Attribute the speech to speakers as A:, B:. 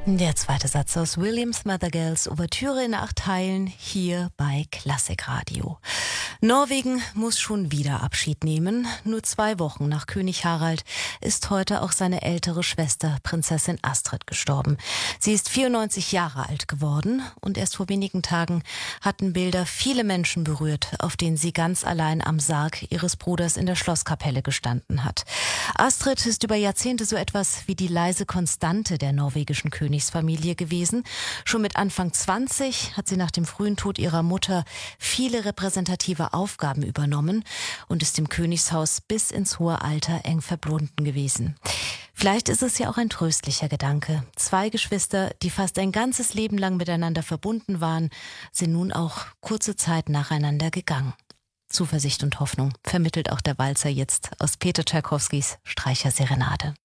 A: Der zweite Satz aus William Smathergales Ouvertüre in 8 Teilen hier bei Klassikradio. Norwegen muss schon wieder Abschied nehmen. Nur 2 Wochen nach König Harald ist heute auch seine ältere Schwester Prinzessin Astrid gestorben. Sie ist 94 Jahre alt geworden und erst vor wenigen Tagen hatten Bilder viele Menschen berührt, auf denen sie ganz allein am Sarg ihres Bruders in der Schlosskapelle gestanden hat. Astrid ist über Jahrzehnte so etwas wie die leise Konstante der norwegischen Königsfamilie gewesen. Schon mit Anfang 20 hat sie nach dem frühen Tod ihrer Mutter viele repräsentative Aufgaben übernommen und ist dem Königshaus bis ins hohe Alter eng verbunden gewesen. Vielleicht ist es ja auch ein tröstlicher Gedanke. 2 Geschwister, die fast ein ganzes Leben lang miteinander verbunden waren, sind nun auch kurze Zeit nacheinander gegangen. Zuversicht und Hoffnung vermittelt auch der Walzer jetzt aus Peter Tschaikowskis Streicherserenade.